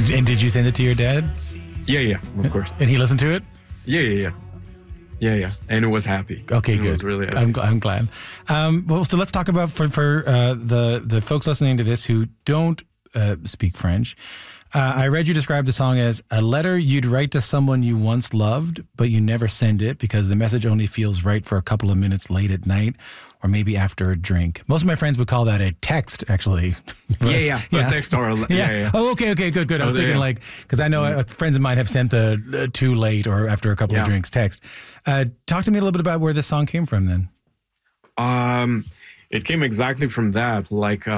And did you send it to your dad? Yeah, of course. And he listened to it? Yeah. And it was happy. Okay, it good. Was really happy. I'm glad. Well, so let's talk about for the folks listening to this who don't speak French. I read you describe the song as a letter you'd write to someone you once loved, but you never send it because the message only feels right for a couple of minutes late at night or maybe after a drink. Most of my friends would call that a text, actually. Yeah. A text or yeah. Oh, okay, good. I was thinking because I know friends of mine have sent the too late or after a couple of drinks text. Talk to me a little bit about where this song came from then. It came exactly from that,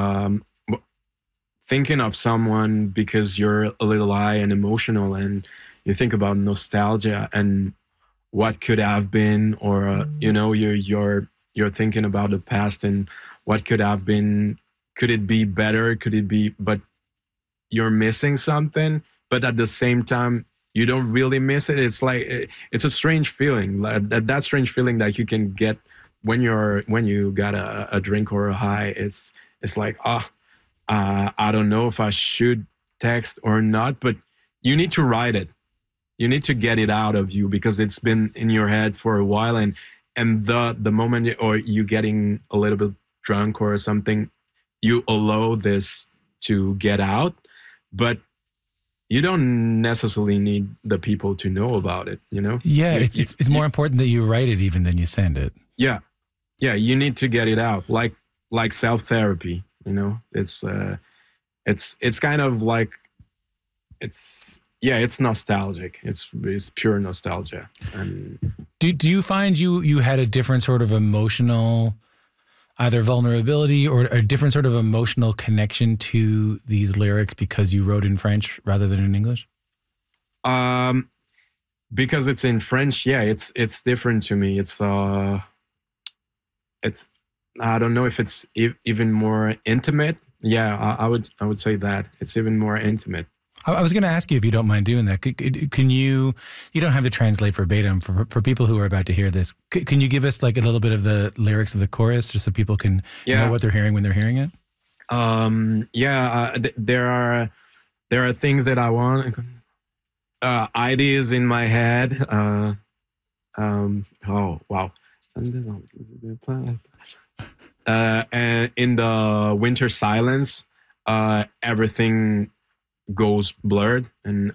thinking of someone because you're a little high and emotional and you think about nostalgia and what could have been, or you're thinking about the past and what could have been. Could it be better? Could it be? But you're missing something. But at the same time, you don't really miss it. It's like it's a strange feeling. That strange feeling that you can get when you got a drink or a high. It's like I don't know if I should text or not, but you need to write it. You need to get it out of you because it's been in your head for a while, and the moment or you getting a little bit drunk or something, you allow this to get out, but you don't necessarily need the people to know about it. Yeah, it's more important that you write it even than you send it. Yeah, you need to get it out, like self-therapy. It's kind of like it's nostalgic. It's pure nostalgia. And do you find you had a different sort of emotional, either vulnerability or a different sort of emotional connection to these lyrics because you wrote in French rather than in English? Because it's in French, it's different to me. It's I don't know if it's even more intimate. Yeah, I would say that it's even more intimate. I was going to ask you if you don't mind doing that. Can you don't have to translate verbatim for people who are about to hear this. Can you give us like a little bit of the lyrics of the chorus just so people can know what they're hearing when they're hearing it? There are things that I want, ideas in my head. Oh, wow. And in the winter silence, everything goes blurred, and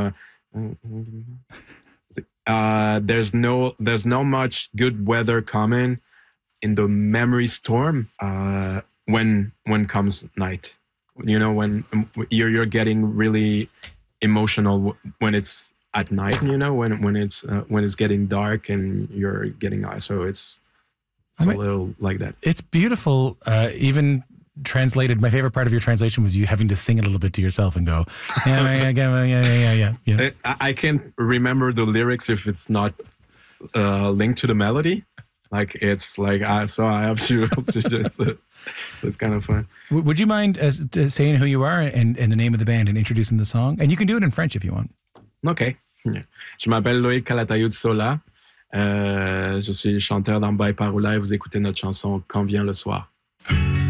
there's no much good weather coming in the memory storm. When comes night, when you're getting really emotional when it's at night. When it's getting dark and you're getting high. So it's a little like that. It's beautiful. Even translated, my favorite part of your translation was you having to sing it a little bit to yourself and go, yeah. I can't remember the lyrics if it's not linked to the melody. Like it's like so I have to just. So it's kind of fun. Would you mind saying who you are and the name of the band and introducing the song? And you can do it in French if you want. Ok. Je m'appelle Loïc Calatayud Sola. Je suis chanteur dans By Paroula et vous écoutez notre chanson Quand vient le soir.